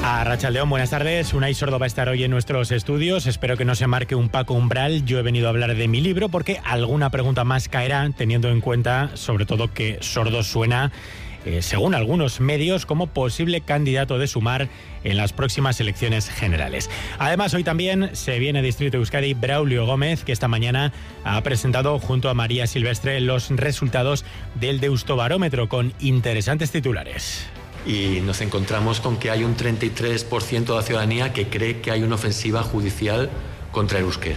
Arratsaldeón, buenas tardes. Unai Sordo va a estar hoy en nuestros estudios. Espero que no se marque un Paco Umbral. Yo he venido a hablar de mi libro porque alguna pregunta más caerá, teniendo en cuenta, sobre todo, que Sordo suena, según algunos medios, como posible candidato de Sumar en las próximas elecciones generales. Además, hoy también se viene a Distrito Euskadi Braulio Gómez, que esta mañana ha presentado junto a María Silvestre los resultados del Deustobarómetro con interesantes titulares. Y nos encontramos con que hay un 33% de la ciudadanía que cree que hay una ofensiva judicial contra el euskera.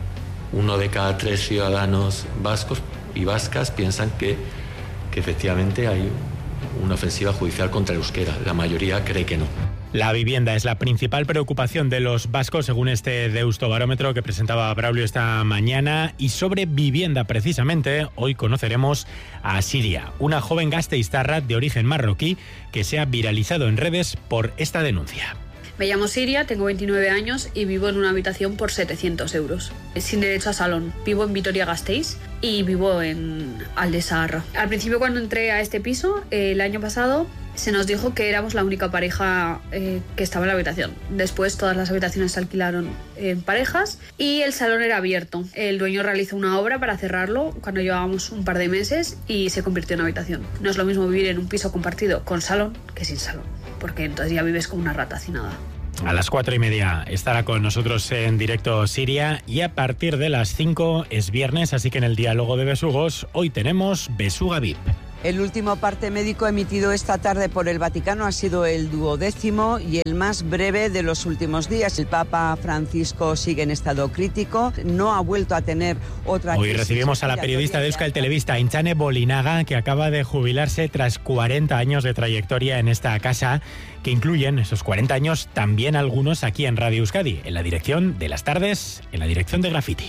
1 de cada 3 ciudadanos vascos y vascas piensan que efectivamente hay una ofensiva judicial contra el euskera. La mayoría cree que no. La vivienda es la principal preocupación de los vascos, según este Deustobarómetro que presentaba Braulio esta mañana. Y sobre vivienda, precisamente, hoy conoceremos a Siria, una joven gasteiztarra de origen marroquí que se ha viralizado en redes por esta denuncia. Me llamo Siria, tengo 29 años y vivo en una habitación por 700 euros, sin derecho a salón. Vivo en Vitoria-Gasteiz y vivo en Alde Zaharra. Al principio, cuando entré a este piso, el año pasado, se nos dijo que éramos la única pareja que estaba en la habitación. Después todas las habitaciones se alquilaron en parejas y el salón era abierto. El dueño realizó una obra para cerrarlo cuando llevábamos un par de meses y se convirtió en habitación. No es lo mismo vivir en un piso compartido con salón que sin salón, porque entonces ya vives como una rata hacinada. A las 4:30 estará con nosotros en directo Siria y a partir de las 5 es viernes, así que en el diálogo de besugos hoy tenemos Besuga VIP. El último parte médico emitido esta tarde por el Vaticano ha sido el 12º y el más breve de los últimos días. El Papa Francisco sigue en estado crítico, no ha vuelto a tener otra... Hoy recibimos a la periodista de Euskal Telebista, Aintzane Bolinaga, que acaba de jubilarse tras 40 años de trayectoria en esta casa, que incluyen esos 40 años también algunos aquí en Radio Euskadi, en la dirección de las tardes, en la dirección de Graffiti.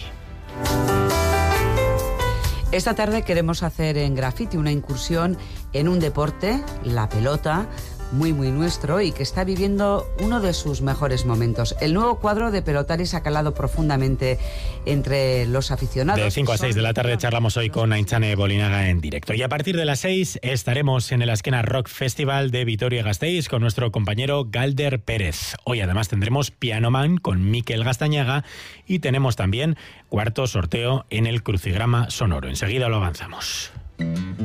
Esta tarde queremos hacer en Graffiti una incursión en un deporte, la pelota, muy nuestro y que está viviendo uno de sus mejores momentos. El nuevo cuadro de Pelotaris ha calado profundamente entre los aficionados. De 5 a 6 de la tarde charlamos hoy con Aintzane Bolinaga en directo. Y a partir de las 6 estaremos en el Azkena Rock Festival de Vitoria-Gasteiz con nuestro compañero Galder Pérez. Hoy además tendremos Piano Man con Mikel Gastañaga y tenemos también cuarto sorteo en el Crucigrama Sonoro. Enseguida lo avanzamos.